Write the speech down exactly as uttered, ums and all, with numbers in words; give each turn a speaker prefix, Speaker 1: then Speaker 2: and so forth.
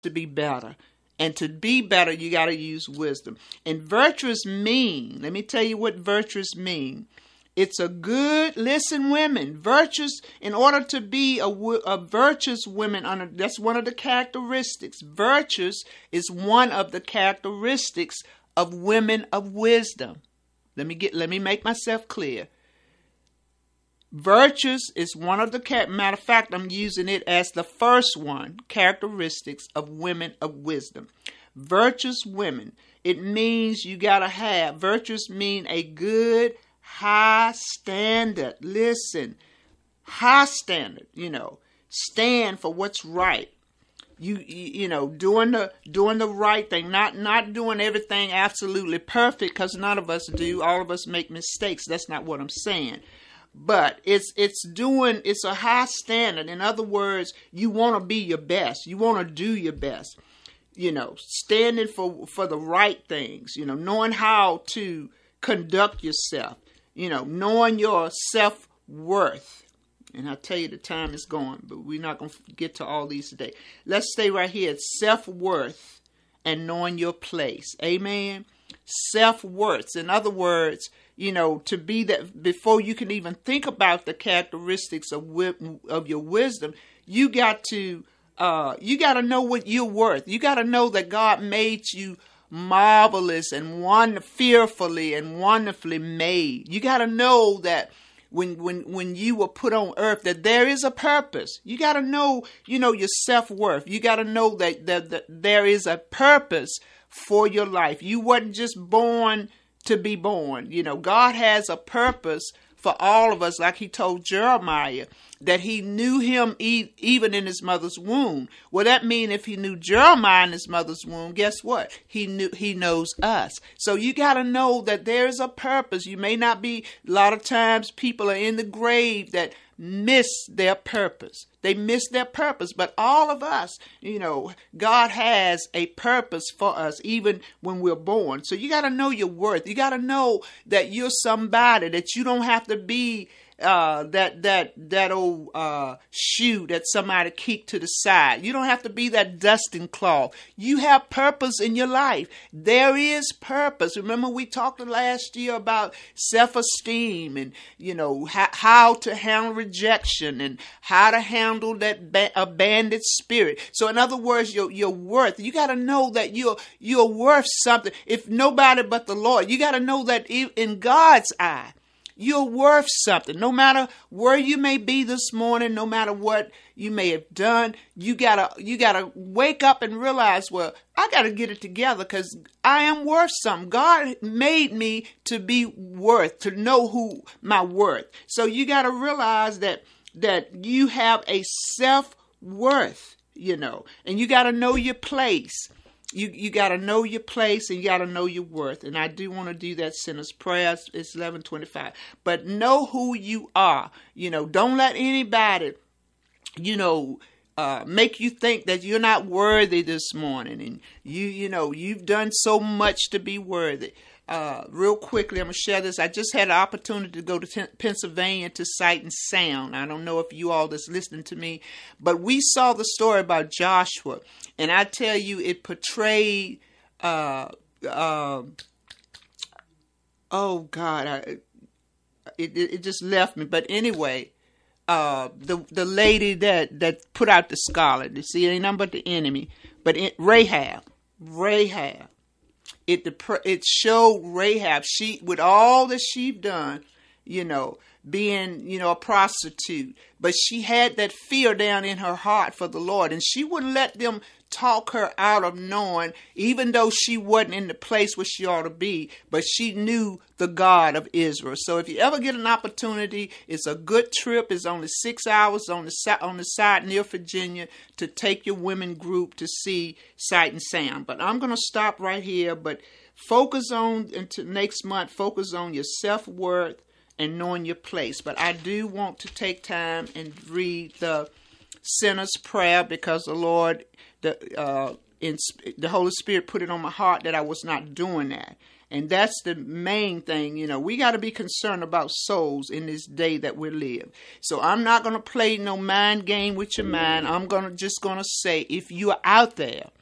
Speaker 1: to be better. And to be better, you got to use wisdom. And virtuous mean, let me tell you what virtuous mean. It's a good, listen women, virtuous, in order to be a, a virtuous woman, under, that's one of the characteristics. Virtuous is one of the characteristics of women of wisdom. Let me get, let me make myself clear. Virtuous is one of the, matter of fact, I'm using it as the first one, characteristics of women of wisdom. Virtuous women, it means you got to have, virtuous mean a good, high standard. Listen, high standard, you know, stand for what's right. You, you, you know, doing the, doing the right thing, not, not doing everything absolutely perfect, because none of us do. All of us make mistakes. That's not what I'm saying. But it's it's doing, it's a high standard. In other words, you want to be your best. You want to do your best. You know, standing for, for the right things. You know, knowing how to conduct yourself. You know, knowing your self-worth. And I tell you, the time is going, but we're not going to get to all these today. Let's stay right here. Self-worth and knowing your place. Amen. Self-worth. In other words, you know, to be that, before you can even think about the characteristics of of your wisdom, you got to uh, you got to know what you're worth. You got to know that God made you marvelous and one fearfully and wonderfully made. You got to know that when when when you were put on earth, that there is a purpose. You got to know, you know, your self-worth. You got to know that, that that there is a purpose for your life. You wasn't just born to be born. You know, God has a purpose for all of us, like he told Jeremiah, that he knew him e- even in his mother's womb. Well, that means if he knew Jeremiah in his mother's womb, guess what? He knew, he knows us. So you got to know that there's a purpose. You may not be, a lot of times people are in the grave that miss their purpose. They miss their purpose. But all of us, you know, God has a purpose for us even when we're born. So you got to know your worth. You got to know that you're somebody, that you don't have to be uh, that that that old uh, shoe that somebody kicked to the side. You don't have to be that dusting cloth. You have purpose in your life. There is purpose. Remember, we talked last year about self-esteem and, you know, how, how to handle rejection and how to handle that ba- abandoned spirit. So, in other words, your your worth. You got to know that you're you're worth something. If nobody but the Lord, you got to know that in God's eye, you're worth something. No matter where you may be this morning, no matter what you may have done, you gotta you gotta wake up and realize, well, I gotta get it together because I am worth something. God made me to be worth, to know who my worth. So you gotta realize that that you have a self-worth, you know, and you gotta know your place. You you got to know your place and you got to know your worth. And I do want to do that sinner's prayer. It's eleven twenty-five. But know who you are. You know, don't let anybody, you know, uh, make you think that you're not worthy this morning. And you, you know, you've done so much to be worthy. Uh, real quickly, I'm going to share this. I just had an opportunity to go to T- Pennsylvania to Sight and Sound. I don't know if you all that's listening to me, but we saw the story about Joshua. And I tell you, it portrayed, uh, uh, oh God, I, it, it just left me. But anyway, uh, the the lady that, that put out the scarlet, you see, it ain't nothing but the enemy, but it, Rahab, Rahab. It it showed Rahab, she with all that she'd done, you know, being, you know, a prostitute, but she had that fear down in her heart for the Lord, and she wouldn't let them talk her out of knowing, even though she wasn't in the place where she ought to be, but she knew the God of Israel. So if you ever get an opportunity, it's a good trip. It's only six hours on the on the side near Virginia to take your women group to see Sight and Sound. But I'm going to stop right here, but focus on, until next month, focus on your self-worth and knowing your place. But I do want to take time and read the sinner's prayer because the Lord, the uh, in the Holy Spirit put it on my heart that I was not doing that. And that's the main thing. You know, we got to be concerned about souls in this day that we live. So I'm not going to play no mind game with your mind. I'm going to just going to say, if you're out there